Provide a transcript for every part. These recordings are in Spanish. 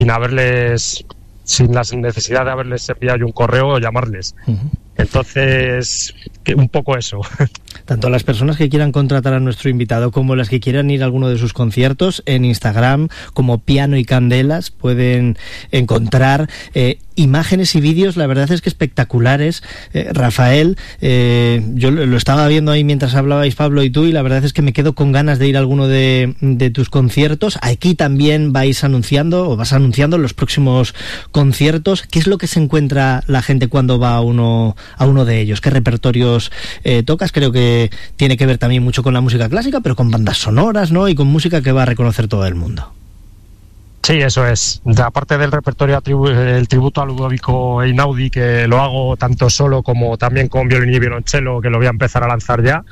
sin la necesidad de haberles enviado yo un correo o llamarles. Entonces, un poco eso. Tanto las personas que quieran contratar a nuestro invitado como las que quieran ir a alguno de sus conciertos, en Instagram como Piano y Candelas pueden encontrar imágenes y vídeos, la verdad es que espectaculares. Rafael, yo lo estaba viendo ahí mientras hablabais Pablo y tú, y la verdad es que me quedo con ganas de ir a alguno de tus conciertos. Aquí también vas anunciando los próximos conciertos. ¿Qué es lo que se encuentra la gente cuando va a uno de ellos? ¿Qué repertorios tocas? Creo que tiene que ver también mucho con la música clásica, pero con bandas sonoras, ¿no? Y con música que va a reconocer todo el mundo. Sí, eso es. Aparte del repertorio, el tributo a Ludovico Einaudi, que lo hago tanto solo como también con violín y violonchelo, que lo voy a empezar a lanzar ya.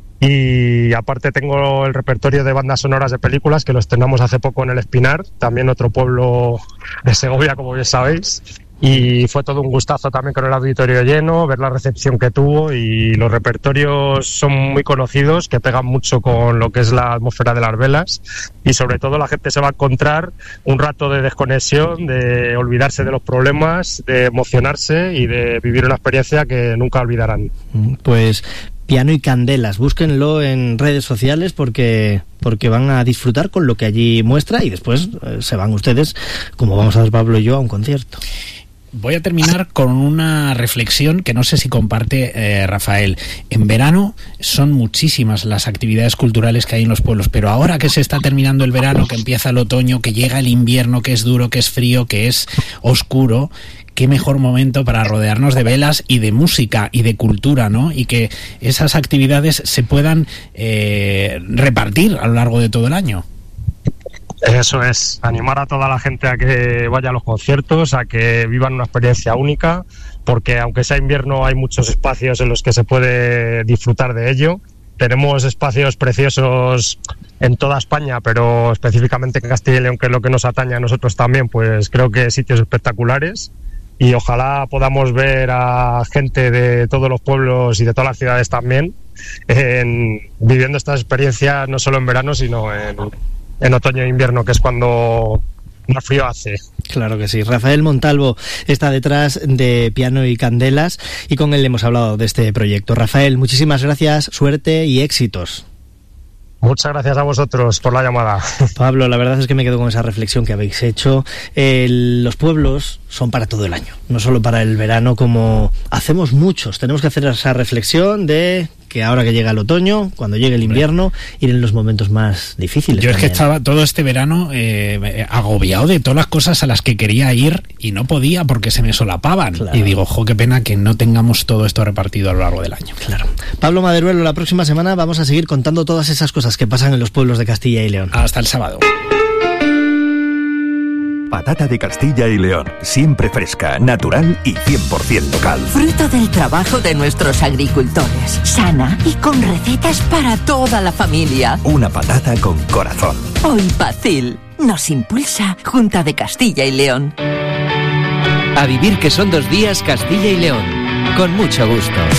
Y aparte tengo el repertorio de bandas sonoras de películas, que lo estrenamos hace poco en El Espinar, también otro pueblo de Segovia, como bien sabéis. Y fue todo un gustazo también con el auditorio lleno, ver la recepción que tuvo, y los repertorios son muy conocidos, que pegan mucho con lo que es la atmósfera de las velas, y sobre todo la gente se va a encontrar un rato de desconexión, de olvidarse de los problemas, de emocionarse y de vivir una experiencia que nunca olvidarán. Pues Piano y Candelas, búsquenlo en redes sociales porque van a disfrutar con lo que allí muestra, y después se van ustedes, como vamos a hacer Pablo y yo, a un concierto. Voy a terminar con una reflexión que no sé si comparte Rafael. En verano son muchísimas las actividades culturales que hay en los pueblos, pero ahora que se está terminando el verano, que empieza el otoño, que llega el invierno, que es duro, que es frío, que es oscuro, qué mejor momento para rodearnos de velas y de música y de cultura, ¿no? Y que esas actividades se puedan repartir a lo largo de todo el año. Eso es, animar a toda la gente a que vaya a los conciertos, a que vivan una experiencia única, porque aunque sea invierno hay muchos espacios en los que se puede disfrutar de ello. Tenemos espacios preciosos en toda España, pero específicamente en Castilla y León, que es lo que nos atañe a nosotros también, pues creo que sitios espectaculares, y ojalá podamos ver a gente de todos los pueblos y de todas las ciudades también viviendo estas experiencias, no solo en verano, sino en otoño e invierno, que es cuando más frío hace. Claro que sí. Rafael Montalvo está detrás de Piano y Candelas, y con él hemos hablado de este proyecto. Rafael, muchísimas gracias, suerte y éxitos. Muchas gracias a vosotros por la llamada. Pablo, la verdad es que me quedo con esa reflexión que habéis hecho. Los pueblos son para todo el año, no solo para el verano, como hacemos muchos. Tenemos que hacer esa reflexión de que ahora que llega el otoño, cuando llegue el invierno, ir en los momentos más difíciles. Yo también. Es que estaba todo este verano agobiado de todas las cosas a las que quería ir y no podía porque se me solapaban. Claro. Y digo, qué pena que no tengamos todo esto repartido a lo largo del año. Claro. Pablo Maderuelo, la próxima semana vamos a seguir contando todas esas cosas que pasan en los pueblos de Castilla y León. Hasta el sábado. Patata de Castilla y León, siempre fresca, natural y 100% local. Fruto del trabajo de nuestros agricultores, sana y con recetas para toda la familia. Una patata con corazón. Hoy Pacil nos impulsa Junta de Castilla y León. A vivir que son 2 días Castilla y León, con mucho gusto.